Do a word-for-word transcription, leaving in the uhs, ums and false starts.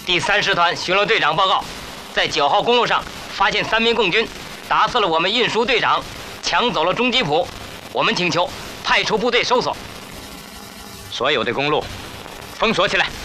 第三师团巡逻队长报告，在九号公路上发现三名共军打死了我们运输队长，抢走了中吉普。我们请求派出部队搜索。所有的公路封锁起来。